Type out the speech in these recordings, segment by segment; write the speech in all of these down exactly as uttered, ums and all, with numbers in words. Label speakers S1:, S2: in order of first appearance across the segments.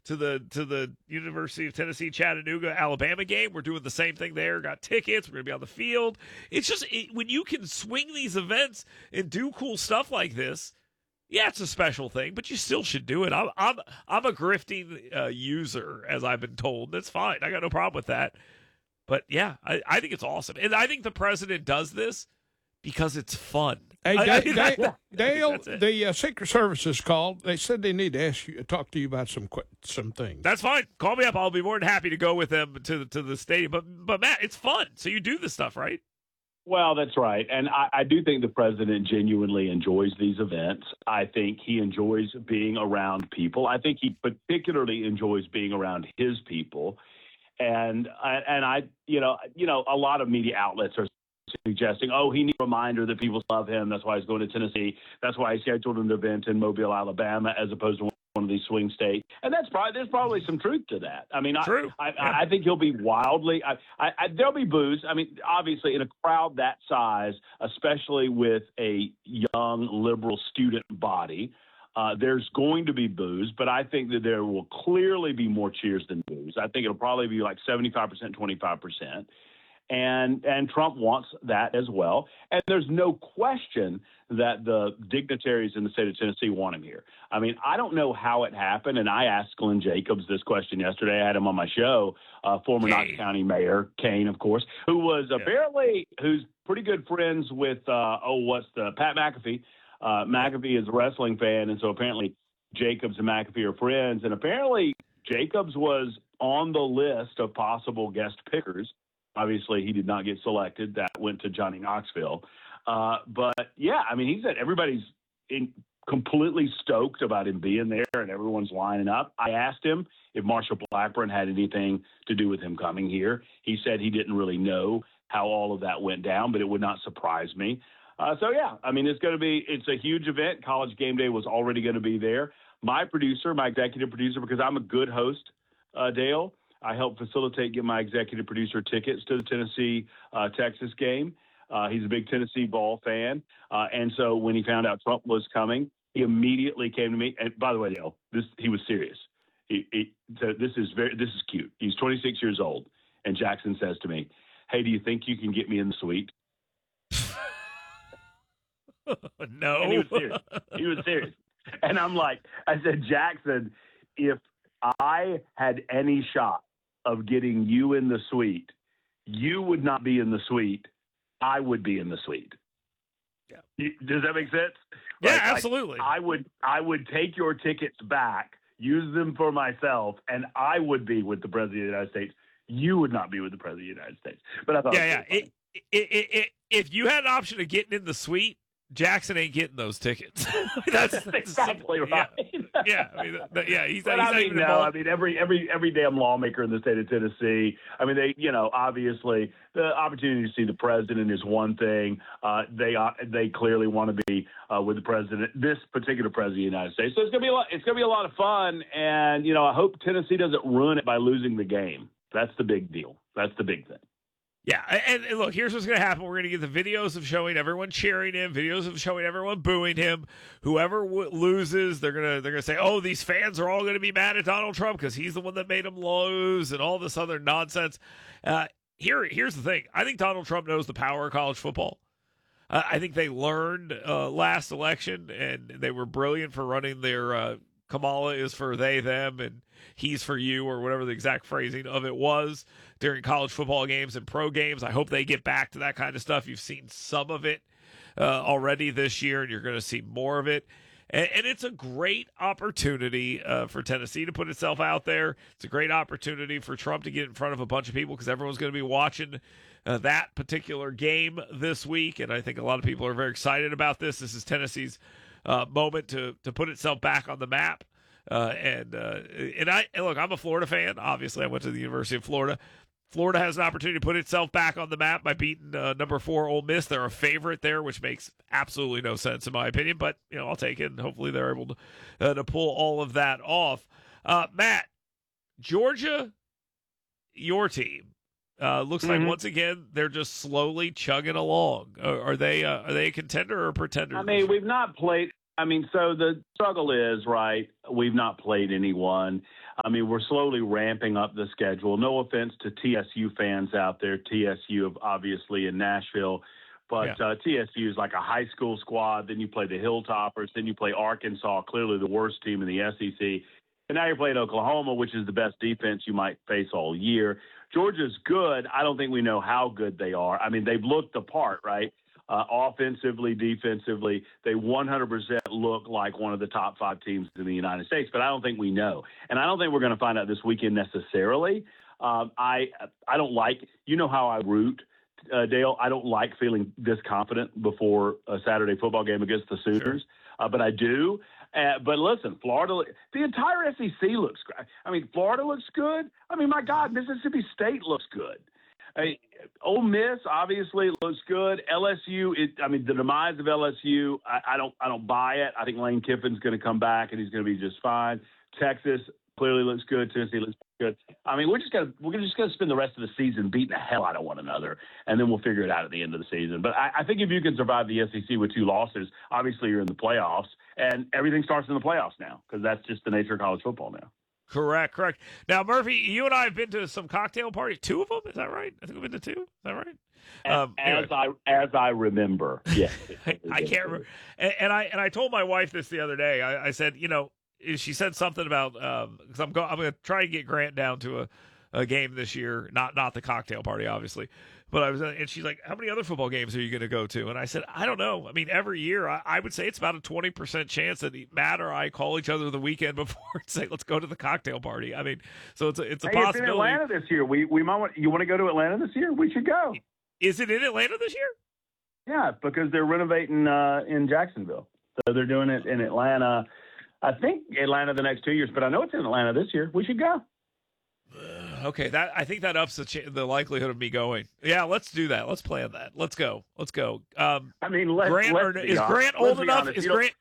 S1: to the to the University of Tennessee Chattanooga Alabama game. We're doing the same thing there. Got tickets. We're gonna be on the field. It's just it, when you can swing these events and do cool stuff like this. Yeah, it's a special thing, but you still should do it. I'm I'm I'm a grifting uh, user, as I've been told. That's fine. I got no problem with that. But yeah, I, I think it's awesome, and I think the president does this because it's fun.
S2: Hey,
S1: I,
S2: Dale,
S1: I,
S2: Dale, Dale the uh, Secret Service is called. They said they need to ask you, talk to you about some some things.
S1: That's fine. Call me up. I'll be more than happy to go with them to to the stadium. But but Matt, it's fun. So you do this stuff, right?
S3: Well, that's right. And I, I do think the president genuinely enjoys these events. I think he enjoys being around people. I think he particularly enjoys being around his people. And and I, you know, you know, a lot of media outlets are suggesting, oh, he needs a reminder that people love him. That's why he's going to Tennessee. That's why he scheduled an event in Mobile, Alabama, as opposed to one of these swing states. And that's probably there's probably some truth to that. I mean,
S1: True.
S3: I, I,
S1: yeah.
S3: I think he'll be wildly. I, I, I, there'll be boos. I mean, obviously, in a crowd that size, especially with a young liberal student body. Uh, there's going to be boos, but I think that there will clearly be more cheers than boos. I think it'll probably be like seventy-five percent, twenty-five percent. And and Trump wants that as well. And there's no question that the dignitaries in the state of Tennessee want him here. I mean, I don't know how it happened, and I asked Glenn Jacobs this question yesterday. I had him on my show, uh, former Knox County Mayor, Kane, of course, who was yeah. apparently, who's pretty good friends with, uh, oh, what's the, Pat McAfee. Uh, McAfee is a wrestling fan, and so apparently Jacobs and McAfee are friends. And apparently Jacobs was on the list of possible guest pickers. Obviously, he did not get selected. That went to Johnny Knoxville. Uh, but, yeah, I mean, he said everybody's in, completely stoked about him being there, and everyone's lining up. I asked him if Marshall Blackburn had anything to do with him coming here. He said he didn't really know how all of that went down, but it would not surprise me. Uh, so, yeah, I mean, it's going to be – it's a huge event. College Game Day was already going to be there. My producer, my executive producer, because I'm a good host, uh, Dale, I help facilitate get my executive producer tickets to the Tennessee-Texas uh, game. Uh, he's a big Tennessee ball fan. Uh, and so when he found out Trump was coming, he immediately came to me. And by the way, Dale, this, he was serious. He, he, so this is very this is cute. He's twenty-six years old. And Jackson says to me, hey, do you think you can get me in the suite?
S1: No.
S3: And he was serious. He was serious. And I'm like, I said, Jackson, if I had any shot of getting you in the suite, you would not be in the suite. I would be in the suite. Yeah. Does that make sense?
S1: Yeah,
S3: like,
S1: absolutely.
S3: Like I would, I would take your tickets back, use them for myself, and I would be with the President of the United States. You would not be with the President of the United States. But I thought,
S1: yeah, yeah. It, it, it, it, if you had an option of getting in the suite, Jackson ain't getting those tickets. that's,
S3: that's exactly right.
S1: Yeah, yeah, I mean, the, yeah. He's,
S3: but
S1: he's
S3: I mean, no,
S1: involved.
S3: I mean, every every every damn lawmaker in the state of Tennessee. I mean, they, you know, obviously the opportunity to see the president is one thing. Uh, they uh, they clearly want to be uh, with the president, this particular president of the United States. So it's gonna be a lot. It's gonna be a lot of fun, and you know, I hope Tennessee doesn't ruin it by losing the game. That's the big deal. That's the big thing.
S1: Yeah, and, and look, here's what's going to happen. We're going to get the videos of showing everyone cheering him, videos of showing everyone booing him. Whoever w- loses, they're going to they're going to say, "Oh, these fans are all going to be mad at Donald Trump because he's the one that made them lose," and all this other nonsense. Uh, here, here's the thing. I think Donald Trump knows the power of college football. Uh, I think they learned uh, last election, and they were brilliant for running their uh, Kamala is for they, them, and he's for you, or whatever the exact phrasing of it was during college football games and pro games. I hope they get back to that kind of stuff. You've seen some of it uh, already this year, and you're going to see more of it. And, and it's a great opportunity uh, for Tennessee to put itself out there. It's a great opportunity for Trump to get in front of a bunch of people because everyone's going to be watching uh, that particular game this week. And I think a lot of people are very excited about this. This is Tennessee's uh, moment to to put itself back on the map. Uh, and uh, and I and look, I'm a Florida fan. Obviously, I went to the University of Florida. Florida has an opportunity to put itself back on the map by beating uh, number four Ole Miss. They're a favorite there, which makes absolutely no sense in my opinion. But you know, I'll take it. And hopefully, they're able to uh, to pull all of that off. Uh, Matt, Georgia, your team uh, looks mm-hmm. like once again they're just slowly chugging along. Are, are they uh, are they a contender or a pretender?
S3: I mean, we've not played. I mean, so the struggle is, right, we've not played anyone. I mean, we're slowly ramping up the schedule. No offense to T S U fans out there. T S U, obviously, in Nashville. But yeah. uh, T S U is like a high school squad. Then you play the Hilltoppers. Then you play Arkansas, clearly the worst team in the S E C. And now you're playing Oklahoma, which is the best defense you might face all year. Georgia's good. I don't think we know how good they are. I mean, they've looked the part, right? Uh, offensively, defensively, they one hundred percent look like one of the top five teams in the United States, but I don't think we know. And I don't think we're going to find out this weekend necessarily. Um, I I don't like, you know how I root, uh, Dale. I don't like feeling this confident before a Saturday football game against the Sooners, sure. uh, but I do. Uh, but listen, Florida, the entire S E C looks great. I mean, Florida looks good. I mean, my God, Mississippi State looks good. I mean, Ole Miss obviously looks good. L S U, it, I mean, the demise of L S U, I, I don't, I don't buy it. I think Lane Kiffin's going to come back and he's going to be just fine. Texas clearly looks good. Tennessee looks good. I mean, we're just going to, we're just going to spend the rest of the season beating the hell out of one another, and then we'll figure it out at the end of the season. But I, I think if you can survive the S E C with two losses, obviously you're in the playoffs, and everything starts in the playoffs now because that's just the nature of college football now.
S1: Correct, correct. Now, Murphy, you and I have been to some cocktail parties. Two of them, is that right? I think we've been to two. Is that right?
S3: Um, as anyway. I as I remember, yes.
S1: I, I can't remember. And, and I and I told my wife this the other day. I, I said, you know, she said something about because um, I'm go, I'm going to try and get Grant down to a, a game this year. Not not the cocktail party, obviously. But I was, and she's like, how many other football games are you going to go to? And I said, I don't know. I mean, every year, I, I would say it's about a twenty percent chance that Matt or I call each other the weekend before and say, let's go to the cocktail party. I mean, so it's a, it's a
S3: hey,
S1: possibility.
S3: It's in Atlanta this year. We we might want, you want to go to Atlanta this year? We should go.
S1: Is it in Atlanta this year?
S3: Yeah, because they're renovating uh, in Jacksonville. So they're doing it in Atlanta. I think Atlanta the next two years, but I know it's in Atlanta this year. We should go.
S1: Okay, that I think that ups the, ch- the likelihood of me going. Yeah, let's do that. Let's plan that. Let's go. Let's go. Um,
S3: I mean, let's,
S1: Grant,
S3: let's
S1: or, is honest. Grant old enough? Is Grant?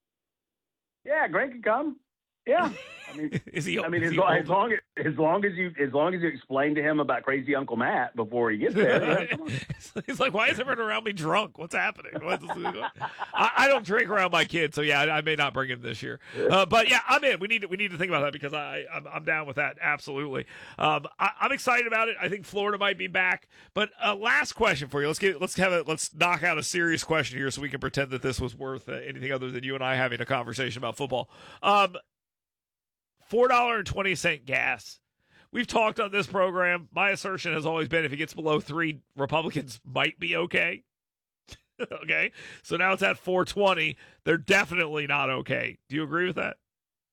S3: Yeah, Grant can come. Yeah, I mean,
S1: is he?
S3: I mean,
S1: as,
S3: as,
S1: long,
S3: as long as as long as you as long as you explain to him about crazy Uncle Matt before he gets there. Yeah,
S1: he's like, why is everyone around me drunk? What's happening? What's I, I don't drink around my kids, so yeah, I, I may not bring him this year. Uh, but yeah, I'm in. We need to we need to think about that because I I'm, I'm down with that absolutely. Um, I, I'm excited about it. I think Florida might be back. But uh, last question for you. Let's get let's have it. Let's knock out a serious question here so we can pretend that this was worth uh, anything other than you and I having a conversation about football. Um. four dollars and twenty cents gas. We've talked on this program. My assertion has always been if it gets below three, Republicans might be okay. Okay? So now it's at four twenty. They're definitely not okay. Do you agree with that?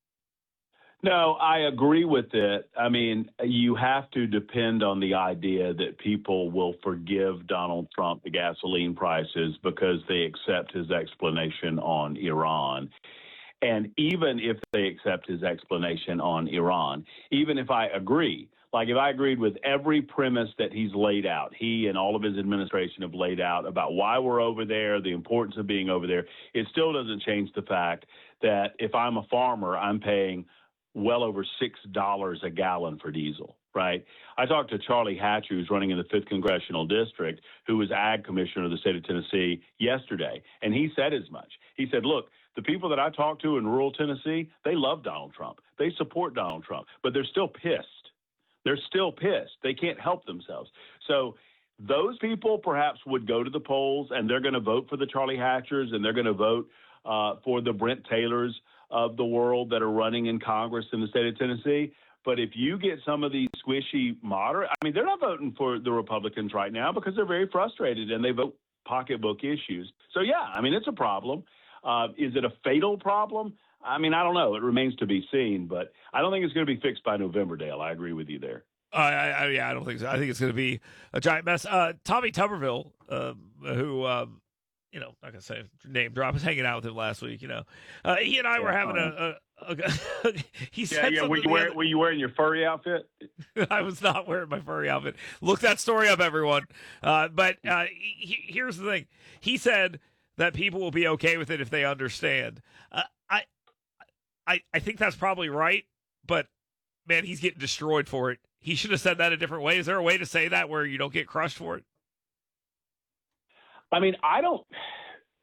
S3: No, I agree with it. I mean, you have to depend on the idea that people will forgive Donald Trump the gasoline prices because they accept his explanation on Iran. And even if they accept his explanation on Iran, even if I agree, like if I agreed with every premise that he's laid out, he and all of his administration have laid out about why we're over there, the importance of being over there, it still doesn't change the fact that if I'm a farmer, I'm paying well over six dollars a gallon for diesel, right? I talked to Charlie Hatcher, who's running in the fifth Congressional District, who was Ag Commissioner of the state of Tennessee yesterday, and he said as much. He said, look, the people that I talk to in rural Tennessee, they love Donald Trump. They support Donald Trump, but they're still pissed. They're still pissed. They can't help themselves. So those people perhaps would go to the polls, and they're going to vote for the Charlie Hatchers, and they're going to vote uh, for the Brent Taylors of the world that are running in Congress in the state of Tennessee. But if you get some of these squishy moderate, I mean, they're not voting for the Republicans right now because they're very frustrated, and they vote pocketbook issues. So, yeah, I mean, it's a problem. Uh, is it a fatal problem? I mean, I don't know. It remains to be seen, but I don't think it's going to be fixed by November, Dale. I agree with you there.
S1: Uh, I, I, yeah, I don't think so. I think it's going to be a giant mess. Uh, Tommy Tuberville, uh, who, um, you know, not going to say name drop, was hanging out with him last week. You know, uh, he and I yeah, were having a. a, a he said,
S3: yeah, yeah. Were you, wear, were you wearing your furry outfit?
S1: I was not wearing my furry outfit. Look that story up, everyone. Uh, but uh, he, here's the thing. He said that people will be okay with it if they understand. Uh, I, I, I think that's probably right, but man, he's getting destroyed for it. He should have said that a different way. Is there a way to say that where you don't get crushed for it?
S3: I mean, I don't.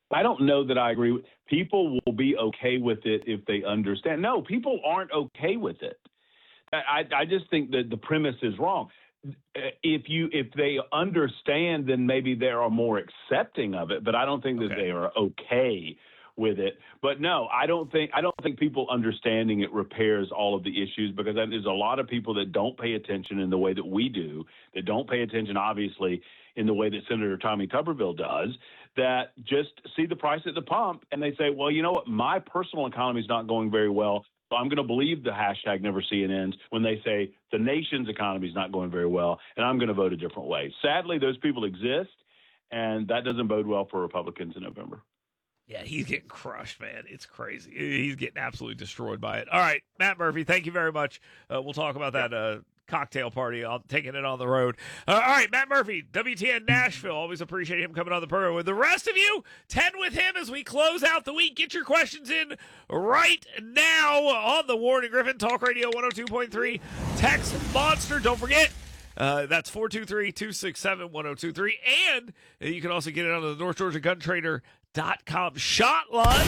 S3: I don't know that I agree with people will be okay with it if they understand. No, people aren't okay with it. I, I just think that the premise is wrong. If you if they understand, then maybe they are more accepting of it. But I don't think that
S1: Okay.
S3: they are okay with it. But no, I don't think I don't think people understanding it repairs all of the issues, because there's a lot of people that don't pay attention in the way that we do, that don't pay attention, obviously, in the way that Senator Tommy Tuberville does, that just see the price at the pump and they say, well, you know what, my personal economy is not going very well. So I'm going to believe the hashtag never see it ends when they say the nation's economy is not going very well, and I'm going to vote a different way. Sadly, those people exist, and that doesn't bode well for Republicans in November.
S1: Yeah, he's getting crushed, man. It's crazy. He's getting absolutely destroyed by it. All right, Matt Murphy, thank you very much. Uh, we'll talk about that uh, cocktail party. I'm taking it on the road. Uh, all right, Matt Murphy, W T N Nashville. Always appreciate him coming on the program. With the rest of you, ten with him as we close out the week. Get your questions in right now on the Warren and Griffin Talk Radio one oh two point three Text Monster. Don't forget, Uh, that's four two three, two six seven, one oh two three. And you can also get it on the North Georgia Gun Trader dot com shot line.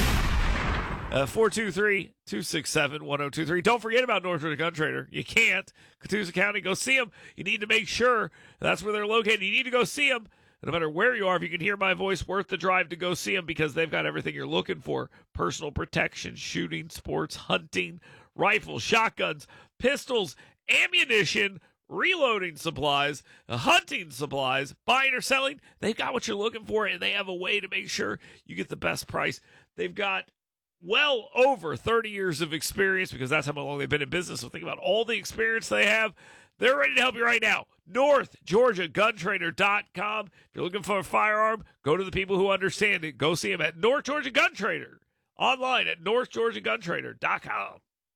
S1: Uh, four two three, two six seven, one oh two three. Don't forget about North Georgia Gun Trader. You can't. Catoosa County, go see them. You need to make sure that's where they're located. You need to go see them. No matter where you are, if you can hear my voice, worth the drive to go see them, because they've got everything you're looking for. Personal protection, shooting, sports, hunting, rifles, shotguns, pistols, ammunition, reloading supplies, hunting supplies, buying or selling. They've got what you're looking for, and they have a way to make sure you get the best price. They've got well over thirty years of experience, because that's how long they've been in business. So think about all the experience they have. They're ready to help you right now. North Georgia Gun Trader dot com. If you're looking for a firearm, go to the people who understand it. Go see them at North Georgia Gun Trader. Online at North Georgia Gun Trader dot com.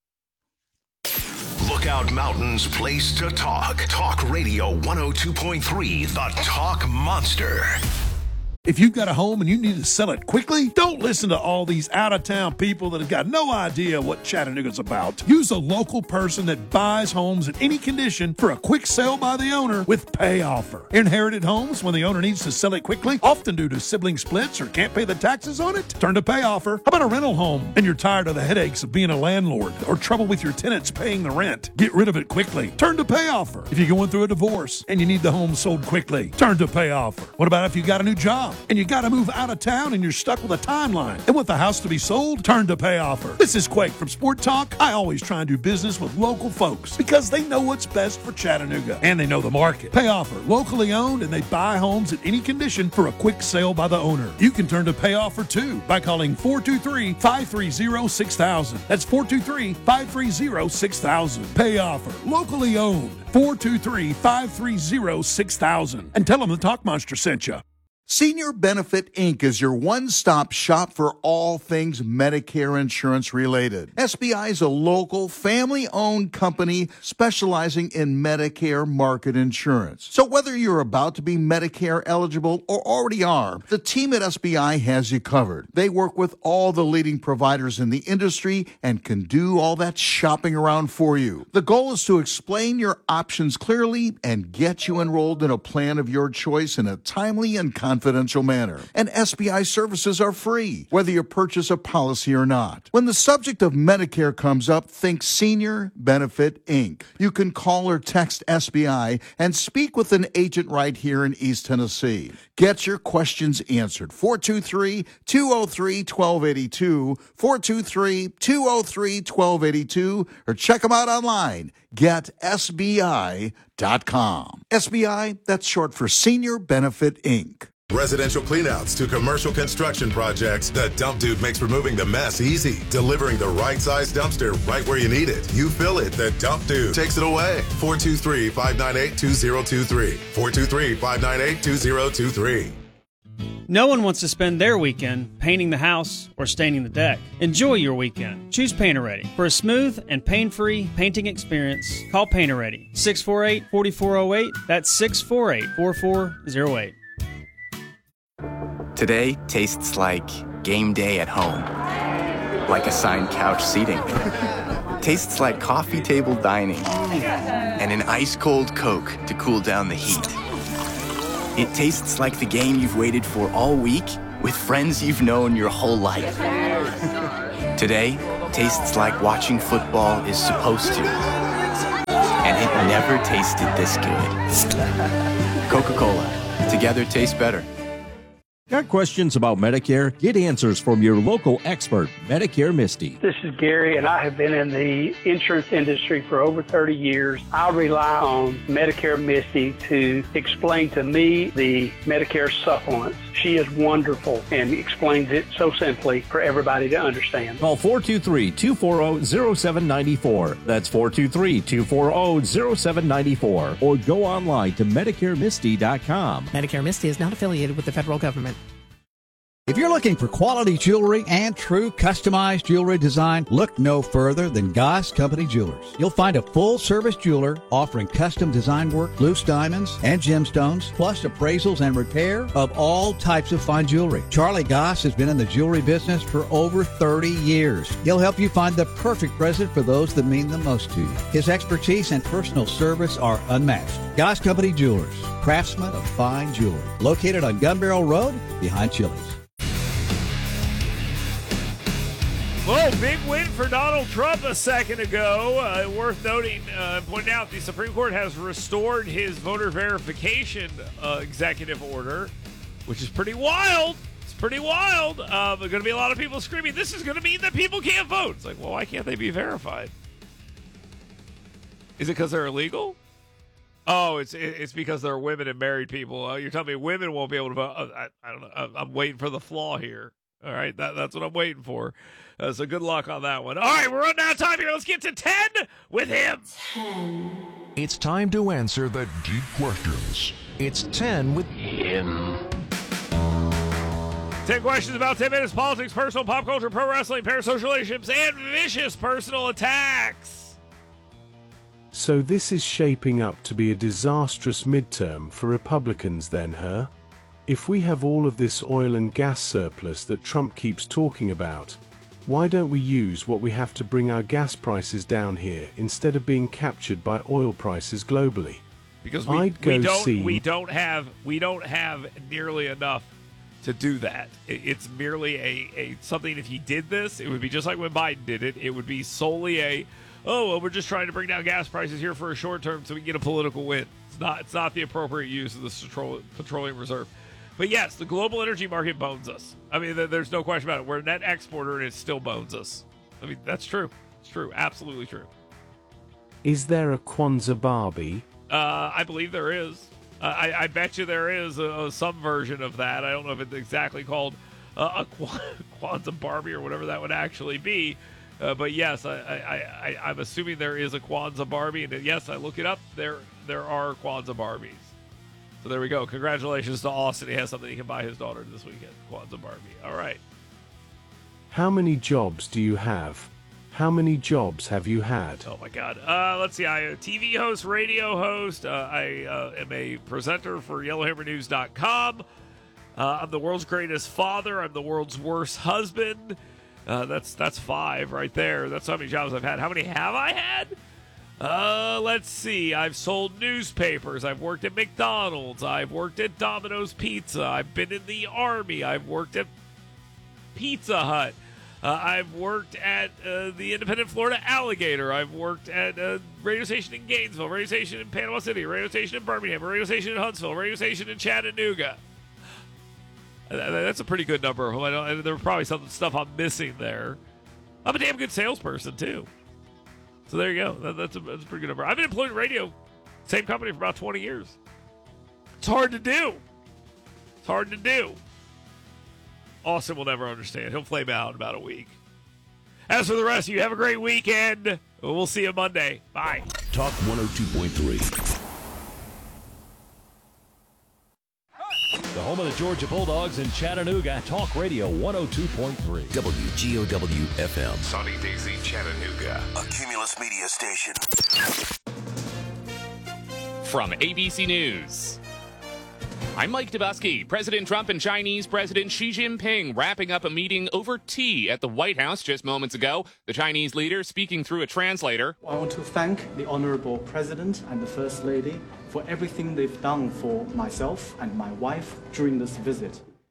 S4: Lookout Mountain's place to talk. Talk Radio one oh two point three, the Talk Monster.
S5: If you've got a home and you need to sell it quickly, don't listen to all these out-of-town people that have got no idea what Chattanooga's about. Use a local person that buys homes in any condition for a quick sale by the owner with Pay Offer. Inherited homes, when the owner needs to sell it quickly, often due to sibling splits or can't pay the taxes on it, turn to Pay Offer. How about a rental home and you're tired of the headaches of being a landlord or trouble with your tenants paying the rent? Get rid of it quickly. Turn to Pay Offer. If you're going through a divorce and you need the home sold quickly, turn to Pay Offer. What about if you got a new job and you got to move out of town and you're stuck with a timeline and want the house to be sold? Turn to Pay Offer. This is Quake from Sport Talk. I always try and do business with local folks because they know what's best for Chattanooga and they know the market. Pay Offer, locally owned, and they buy homes in any condition for a quick sale by the owner. You can turn to Pay Offer too by calling four two three, five three zero, six thousand. That's four two three, five three zero, six thousand. Pay Offer, locally owned. four two three, five three zero, six thousand. And tell them the Talk Monster sent you.
S6: Senior Benefit Incorporated is your one-stop shop for all things Medicare insurance related. S B I is a local, family-owned company specializing in Medicare market insurance. So whether you're about to be Medicare eligible or already are, the team at S B I has you covered. They work with all the leading providers in the industry and can do all that shopping around for you. The goal is to explain your options clearly and get you enrolled in a plan of your choice in a timely and confidential manner. And S B I services are free, whether you purchase a policy or not. When the subject of Medicare comes up, think Senior Benefit Incorporated. You can call or text S B I and speak with an agent right here in East Tennessee. Get your questions answered. four two three, two oh three, one two eight two, four two three, two oh three, one two eight two, or check them out online. get S B I dot com. S B I, that's short for Senior Benefit Incorporated.
S7: Residential cleanouts to commercial construction projects, the Dump Dude makes removing the mess easy. Delivering the right size dumpster right where you need it. You fill it, the Dump Dude takes it away. four two three, five nine eight, two oh two three. four two three, five nine eight, two oh two three.
S8: No one wants to spend their weekend painting the house or staining the deck. Enjoy your weekend. Choose Painter Ready. For a smooth and pain-free painting experience, call Painter Ready. six four eight, four four zero eight. That's six four eight, four four zero eight.
S9: Today tastes like game day at home. Like assigned couch seating. Tastes like coffee table dining. And an ice-cold Coke to cool down the heat. It tastes like the game you've waited for all week with friends you've known your whole life. Today tastes like watching football is supposed to. And it never tasted this good. Coca-Cola. Together tastes better.
S10: Got questions about Medicare? Get answers from your local expert, Medicare Misty.
S11: This is Gary, and I have been in the insurance industry for over thirty years. I rely on Medicare Misty to explain to me the Medicare supplements. She is wonderful and explains it so simply for everybody to understand.
S10: Call four two three, two four zero, zero seven nine four. That's four two three, two four zero, zero seven nine four. Or go online to Medicare Misty dot com.
S12: Medicare Misty is not affiliated with the federal government.
S13: If you're looking for quality jewelry and true customized jewelry design, look no further than Goss Company Jewelers. You'll find a full-service jeweler offering custom design work, loose diamonds, and gemstones, plus appraisals and repair of all types of fine jewelry. Charlie Goss has been in the jewelry business for over thirty years. He'll help you find the perfect present for those that mean the most to you. His expertise and personal service are unmatched. Goss Company Jewelers, craftsmen of fine jewelry. Located on Gun Barrel Road, behind Chili's.
S1: Well, big win for Donald Trump a second ago. Uh, worth noting, uh, pointing out, the Supreme Court has restored his voter verification uh, executive order, which is pretty wild. It's pretty wild. Uh, there's going to be a lot of people screaming, this is going to mean that people can't vote. It's like, well, why can't they be verified? Is it because they're illegal? Oh, it's it's because they're women and married people. Uh, you're telling me women won't be able to vote? Uh, I, I don't know. I'm, I'm waiting for the flaw here. All right, that, that's what I'm waiting for. Uh, so good luck on that one. All right, we're running out of time here. Let's get to ten with him. ten.
S14: It's time to answer the deep questions. It's ten with him.
S1: ten questions about ten minutes, politics, personal, pop culture, pro wrestling, parasocial relationships, and vicious personal attacks.
S15: So this is shaping up to be a disastrous midterm for Republicans then, huh? If we have all of this oil and gas surplus that Trump keeps talking about, why don't we use what we have to bring our gas prices down here instead of being captured by oil prices globally?
S1: Because we,
S15: I'd go
S1: we don't
S15: see...
S1: we don't have we don't have nearly enough to do that. It, it's merely a, a something. If he did this, it would be just like when Biden did it. It would be solely a oh well, we're just trying to bring down gas prices here for a short term so we can get a political win. It's not it's not the appropriate use of the petroleum reserve. But yes, the global energy market bones us. I mean, there's no question about it. We're a net exporter, and it still bones us. I mean, that's true. It's true. Absolutely true.
S15: Is there a Kwanzaa Barbie?
S1: Uh, I believe there is. Uh, I, I bet you there is a, a, some version of that. I don't know if it's exactly called uh, a Kwanzaa Barbie or whatever that would actually be. Uh, but yes, I, I, I, I'm assuming there is a Kwanzaa Barbie. And yes, I look it up. There, there are Kwanzaa Barbies. So there we go. Congratulations to Austin. He has something he can buy his daughter this weekend. Kwanzaa Barbie. All right.
S15: How many jobs do you have? How many jobs have you had?
S1: Oh, my God. Uh, let's see. I am a T V host, radio host. Uh, I uh, am a presenter for Yellowhammer News dot com. Uh, I'm the world's greatest father. I'm the world's worst husband. Uh, that's that's five right there. That's how many jobs I've had. How many have I had? Uh, let's see. I've sold newspapers. I've worked at McDonald's. I've worked at Domino's Pizza. I've been in the Army. I've worked at Pizza Hut. Uh, I've worked at uh, the Independent Florida Alligator. I've worked at a radio station in Gainesville, radio station in Panama City, radio station in Birmingham, radio station in Huntsville, radio station in Chattanooga. Uh, that's a pretty good number. I don't, there was probably some stuff I'm missing there. I'm a damn good salesperson, too. So there you go. That, that's, a, that's a pretty good number. I've been employed in radio, same company for about twenty years. It's hard to do. It's hard to do. Austin will never understand. He'll flame out in about a week. As for the rest of you, have a great weekend. We'll see you Monday. Bye.
S16: Talk one oh two point three.
S17: The home of the Georgia Bulldogs in Chattanooga. Talk Radio one oh two point three.
S16: W G O W F M.
S4: Sunny Daisy, Chattanooga.
S16: A Cumulus Media station.
S18: From A B C News, I'm Mike Dubusky. President Trump and Chinese President Xi Jinping wrapping up a meeting over tea at the White House just moments ago. The Chinese leader speaking through a translator.
S19: I want to thank the Honorable President and the First Lady for everything they've done for myself and my wife during this visit.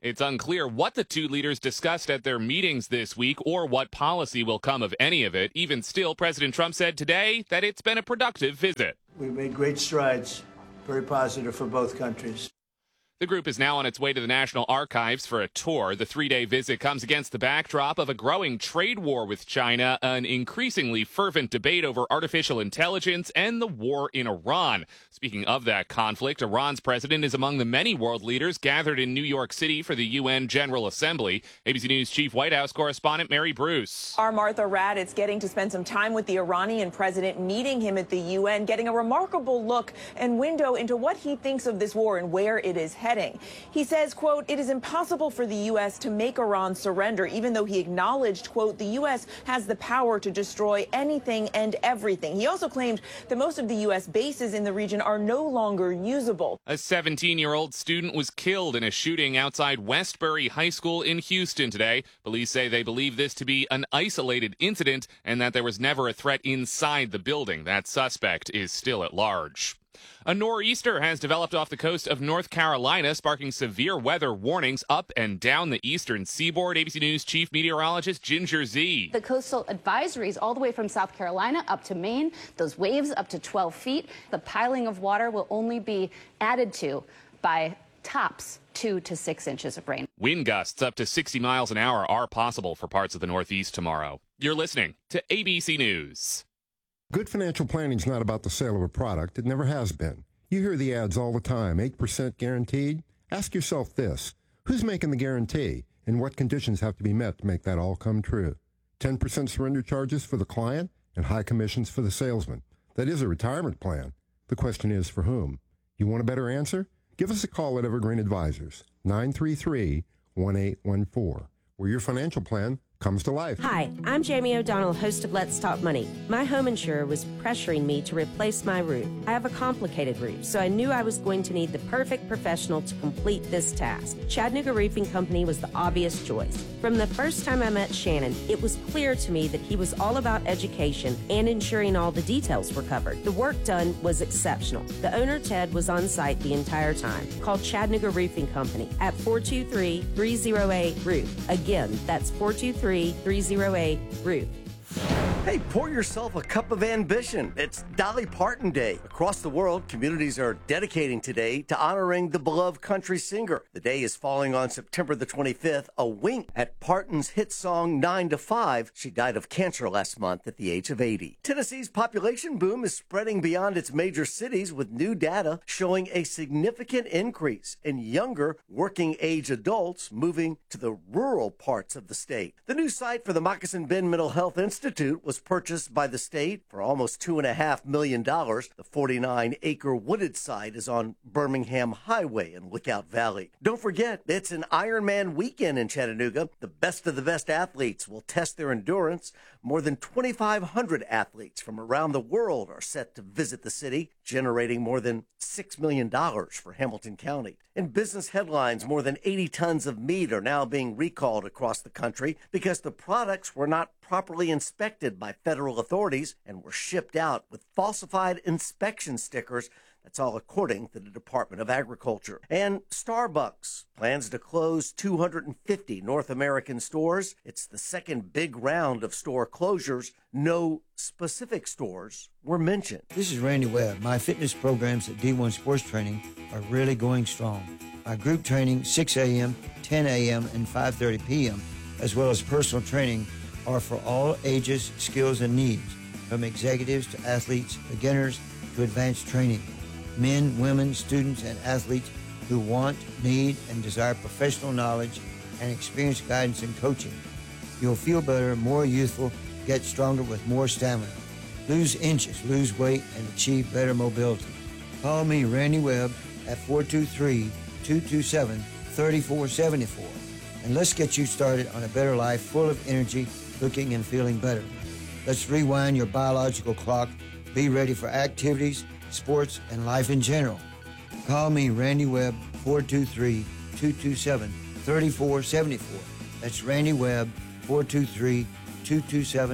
S18: It's unclear what the two leaders discussed at their meetings this week or what policy will come of any of it. Even still, President Trump said today that it's been a productive visit.
S20: We've made great strides, very positive for both countries.
S18: The group is now on its way to the National Archives for a tour. The three-day visit comes against the backdrop of a growing trade war with China, an increasingly fervent debate over artificial intelligence, and the war in Iran. Speaking of that conflict, Iran's president is among the many world leaders gathered in New York City for the U N General Assembly. A B C News Chief White House correspondent Mary Bruce.
S21: Our Martha Raddatz getting to spend some time with the Iranian president, meeting him at the U N, getting a remarkable look and window into what he thinks of this war and where it is heading. He says, quote, it is impossible for the U S to make Iran surrender, even though he acknowledged, quote, the U S has the power to destroy anything and everything. He also claimed that most of the U S bases in the region are no longer usable.
S18: A seventeen-year-old student was killed in a shooting outside Westbury High School in Houston today. Police say they believe this to be an isolated incident and that there was never a threat inside the building. That suspect is still at large. A nor'easter has developed off the coast of North Carolina, sparking severe weather warnings up and down the eastern seaboard. A B C News Chief Meteorologist Ginger Zee.
S22: The coastal advisories all the way from South Carolina up to Maine, those waves up to twelve feet. The piling of water will only be added to by tops two to six inches of rain.
S18: Wind gusts up to sixty miles an hour are possible for parts of the Northeast tomorrow. You're listening to A B C News.
S23: Good financial planning is not about the sale of a product. It never has been. You hear the ads all the time, eight percent guaranteed. Ask yourself this, who's making the guarantee and what conditions have to be met to make that all come true? ten percent surrender charges for the client and high commissions for the salesman. That is a retirement plan. The question is for whom? You want a better answer? Give us a call at Evergreen Advisors, nine three three, one eight one four, where your financial plan comes to life.
S24: Hi, I'm Jamie O'Donnell, host of Let's Talk Money. My home insurer was pressuring me to replace my roof. I have a complicated roof, so I knew I was going to need the perfect professional to complete this task. Chattanooga Roofing Company was the obvious choice. From the first time I met Shannon, it was clear to me that he was all about education and ensuring all the details were covered. The work done was exceptional. The owner, Ted, was on site the entire time. Call Chattanooga Roofing Company at four two three, three oh eight, roof. Again, that's four two three, three oh eight, roof.
S25: Hey, pour yourself a cup of ambition. It's Dolly Parton Day. Across the world, communities are dedicating today to honoring the beloved country singer. The day is falling on September the twenty-fifth, a wink at Parton's hit song nine to five. She died of cancer last month at the age of eighty. Tennessee's population boom is spreading beyond its major cities, with new data showing a significant increase in younger working-age adults moving to the rural parts of the state. The new site for the Moccasin Bend Mental Health Institute was purchased by the state for almost two and a half million dollars. The forty-nine acre wooded site is on Birmingham Highway in Lookout Valley. Don't forget, it's an Ironman weekend in Chattanooga. The best of the best athletes will test their endurance. More than twenty-five hundred athletes from around the world are set to visit the city, generating more than six million dollars for Hamilton County. In business headlines, more than eighty tons of meat are now being recalled across the country because the products were not properly inspected by federal authorities and were shipped out with falsified inspection stickers. That's all according to the Department of Agriculture. And Starbucks plans to close two hundred fifty North American stores. It's the second big round of store closures. No specific stores were mentioned.
S26: This is Randy Webb. My fitness programs at D one Sports Training are really going strong. My group training, six a.m., ten a.m., and five thirty p.m., as well as personal training, are for all ages, skills, and needs, from executives to athletes, beginners to advanced training. Men, women, students, and athletes who want, need, and desire professional knowledge and experienced guidance and coaching. You'll feel better, more youthful, get stronger with more stamina. Lose inches, lose weight, and achieve better mobility. Call me, Randy Webb, at four two three, two two seven, three four seven four. And let's get you started on a better life full of energy, looking and feeling better. Let's rewind your biological clock. Be ready for activities, sports, and life in general. Call me, Randy Webb, four two three, two two seven, three four seven four. That's Randy Webb, four two three, two two seven,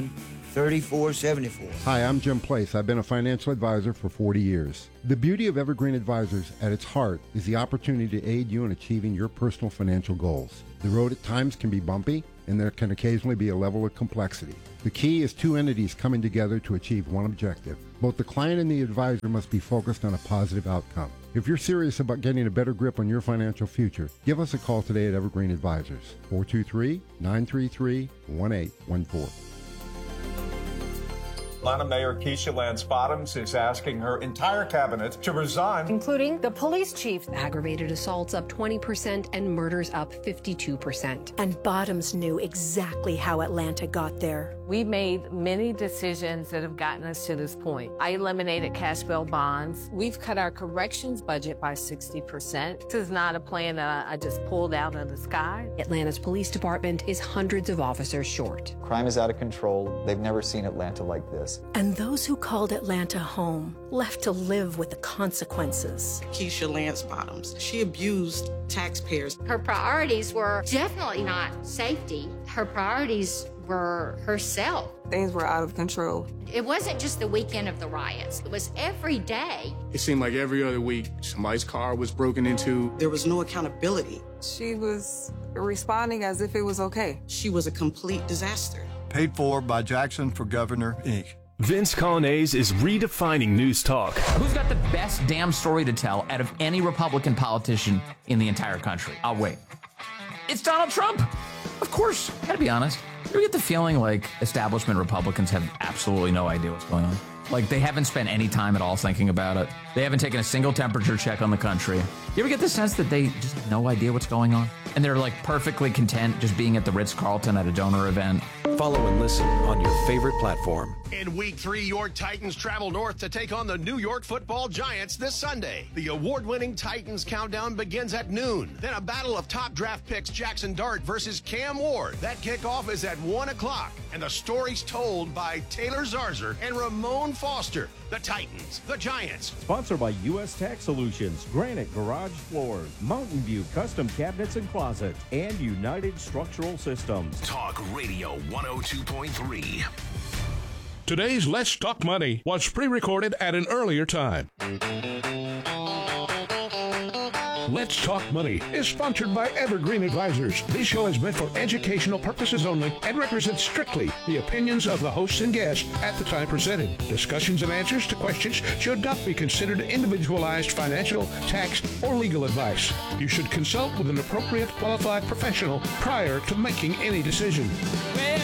S26: thirty-four seventy-four.
S23: Hi, I'm Jim Place. I've been a financial advisor for forty years. The beauty of Evergreen Advisors at its heart is the opportunity to aid you in achieving your personal financial goals. The road at times can be bumpy, and there can occasionally be a level of complexity. The key is two entities coming together to achieve one objective. Both the client and the advisor must be focused on a positive outcome. If you're serious about getting a better grip on your financial future, give us a call today at Evergreen Advisors, four two three, nine three three, one eight one four.
S2: Atlanta Mayor Keisha Lance Bottoms is asking her entire cabinet to resign,
S3: including the police chief. Aggravated assaults up twenty percent and murders up fifty-two percent.
S5: And Bottoms knew exactly how Atlanta got there.
S6: We made many decisions that have gotten us to this point. I eliminated cash bail bonds. We've cut our corrections budget by sixty percent. This is not a plan that I just pulled out of the sky.
S3: Atlanta's police department is hundreds of officers short.
S7: Crime is out of control. They've never seen Atlanta like this.
S5: And those who called Atlanta home left to live with the consequences.
S8: Keisha Lance Bottoms, she abused taxpayers.
S27: Her priorities were definitely not safety. Her priorities were herself.
S28: Things were out of control.
S27: It wasn't just the weekend of the riots. It was every day.
S29: It seemed like every other week, somebody's car was broken into.
S8: There was no accountability.
S28: She was responding as if it was okay.
S8: She was a complete disaster.
S30: Paid for by Jackson for Governor, Incorporated.
S31: Vince Colonnese is redefining news talk.
S32: Who's got the best damn story to tell out of any Republican politician in the entire country? I'll wait. It's Donald Trump. Of course. Gotta be honest. You get the feeling like establishment Republicans have absolutely no idea what's going on. Like they haven't spent any time at all thinking about it. They haven't taken a single temperature check on the country. You ever get the sense that they just have no idea what's going on? And they're like perfectly content just being at the Ritz-Carlton at a donor event.
S33: Follow and listen on your favorite platform.
S34: In week three, your Titans travel north to take on the New York Football Giants this Sunday. The award-winning Titans countdown begins at noon. Then a battle of top draft picks Jackson Dart versus Cam Ward. That kickoff is at one o'clock. And the story's told by Taylor Zarzer and Ramon Foster. The Titans, the Giants.
S10: Sponsored by U S Tax Solutions, Granite Garage Floors, Mountain View Custom Cabinets and Closets, and United Structural Systems.
S4: Talk Radio one oh two point three.
S35: Today's Let's Talk Money was pre-recorded at an earlier time. Let's Talk Money is sponsored by Evergreen Advisors. This show is meant for educational purposes only and represents strictly the opinions of the hosts and guests at the time presented. Discussions and answers to questions should not be considered individualized financial, tax, or legal advice. You should consult with an appropriate qualified professional prior to making any decision.